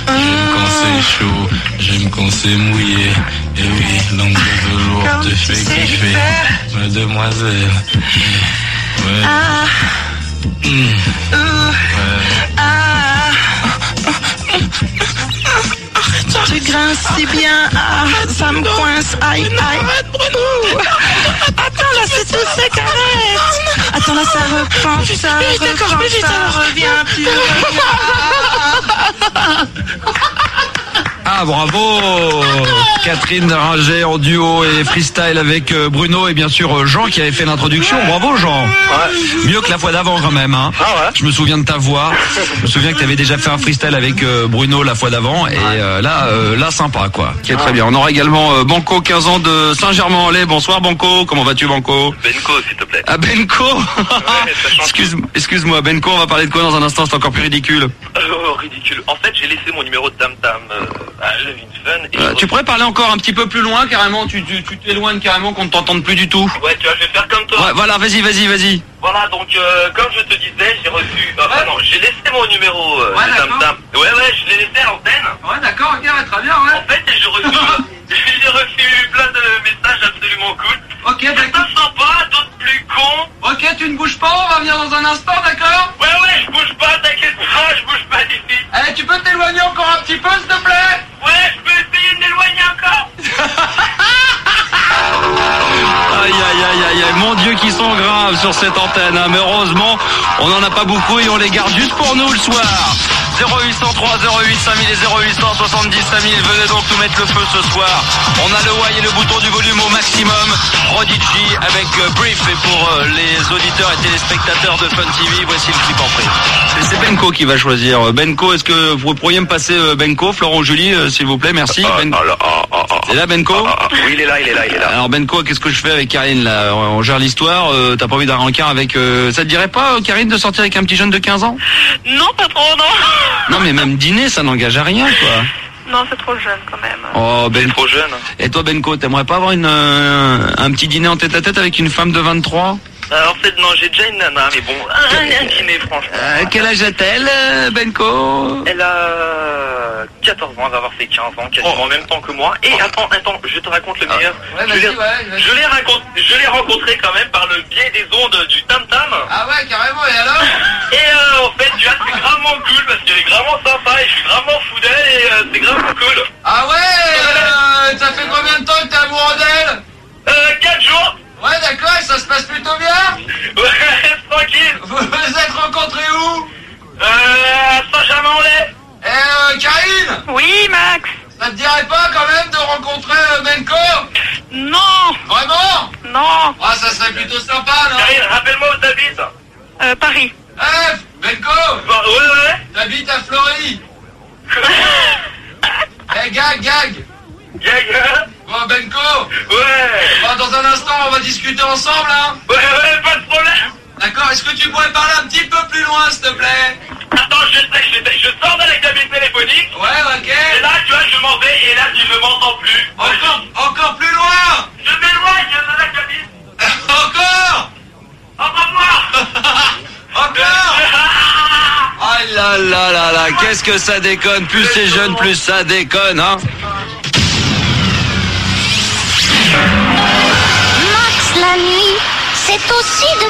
J'aime quand c'est chaud, j'aime quand c'est mouillé. Et oui, langue de velours te fait kiffer, mademoiselle. Ouais. Tu grinces si bien, ça me coince, aïe, aïe. Attends, là, c'est tout sec, arrête. Attends, là, ça reprend, ça revient, tu reviens. Ah, bravo Catherine Ringer en duo et freestyle avec Bruno et bien sûr Jean qui avait fait l'introduction. Bravo Jean. Ouais. Mieux que la fois d'avant quand même. Hein. Ah ouais. Je me souviens de ta voix. Je me souviens que tu avais déjà fait un freestyle avec Bruno la fois d'avant. Et là sympa quoi. Qui est très bien. On aura également Banco, 15 ans de Saint-Germain-en-Laye. Bonsoir Banco. Comment vas-tu Banco? Benco s'il te plaît. Ah Benco. Ouais, excuse-moi Benco, on va parler de quoi dans un instant? C'est encore plus ridicule. Ridicule. En fait j'ai laissé mon numéro de tam-tam à Levin Fun. Et tu pourrais parler encore un petit peu plus loin carrément, tu t'éloignes carrément qu'on ne t'entende plus du tout. Ouais, tu vois, je vais faire comme toi. Ouais, voilà, vas-y. Voilà, donc comme je te disais, j'ai reçu... j'ai laissé mon numéro de tam-tam. Ouais, je l'ai laissé à l'antenne. Ouais, d'accord, ok, très bien, ouais. En fait, j'ai reçu plein de messages absolument cool. Ok, d'accord. Certains sympas, d'autres plus cons. Ok, tu ne bouges pas, on va venir dans un instant, d'accord? Ouais, je bouge pas, t'inquiète pas, je bouge pas d'ici. Eh, tu peux t'éloigner encore un petit peu, s'il te plaît? Ouais, je peux essayer de m'éloigner encore. Aïe, mon Dieu qu'ils sont graves sur cette antenne, hein. Mais heureusement, on n'en a pas beaucoup et on les garde juste pour nous le soir. 0803 08 5000 et 0870 5000, venez donc nous mettre le feu ce soir. On a le Y et le bouton du volume au maximum. Prodigy avec Brief, et pour les auditeurs et téléspectateurs de Fun TV, voici le clip en prix. C'est Benco qui va choisir. Benco, est-ce que vous pourriez me passer Benco, Florent ou Julie, s'il vous plaît, merci. C'est là Benco? Oui, il est là. Alors Benco, qu'est-ce que je fais avec Karine là? On gère l'histoire, t'as pas envie d'un rencard avec... Ça te dirait pas, Karine, de sortir avec un petit jeune de 15 ans? Non, pas trop, non. Non mais même dîner, ça n'engage à rien quoi. Non, c'est trop jeune quand même. Oh Ben, trop jeune. Et toi Benco, t'aimerais pas avoir un petit dîner en tête-à-tête avec une femme de 23? En fait, non, j'ai déjà une nana, mais bon, un dîner, franchement. Quel âge a-t-elle, Benco? Elle a 14 ans, elle va avoir ses 15 ans, quasiment en même temps que moi. Et attends, je te raconte le meilleur. Je l'ai rencontré quand même par le biais des ondes du tam-tam. Ah ouais, carrément, et alors? Et en fait, tu vois, c'est gravement cool, parce qu'elle est gravement sympa, et je suis gravement fou d'elle, et c'est gravement cool. Ah ouais, ça fait combien de temps que t'es amoureux d'elle? 4 jours. Ouais, d'accord, et ça se passe plutôt bien? Ouais, tranquille. Vous vous êtes rencontrés où? À Saint-Germain-en-Laye. Karine? Oui, Max. Ça te dirait pas quand même de rencontrer Benco? Non. Vraiment? Non. Ah, ça serait plutôt sympa, non? Karine, rappelle-moi où t'habites. Paris. Benco? Ouais. T'habites à Fleury? Gag. Gag. Bon, Benco? Ouais. Bon, dans un instant, on va discuter ensemble, hein? Ouais, pas de problème. D'accord, est-ce que tu pourrais parler un petit peu plus loin, s'il te plaît? Attends, je sors de la cabine téléphonique. Ouais, ok. Et là, tu vois, je m'en vais, et là, tu ne m'entends plus. Encore plus loin. Je m'éloigne de la cabine. Encore. Au revoir. Encore. Ah là, qu'est-ce que ça déconne. Plus c'est jeune, plus ça déconne, hein. Max la nuit, c'est aussi de